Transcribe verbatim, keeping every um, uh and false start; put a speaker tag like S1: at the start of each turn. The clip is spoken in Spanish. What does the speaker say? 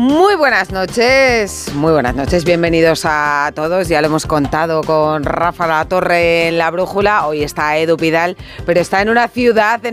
S1: Muy buenas noches, muy buenas noches, bienvenidos a todos. Ya lo hemos contado con Rafa La Torre en La Brújula. Hoy está Edu Pidal, pero está en una ciudad en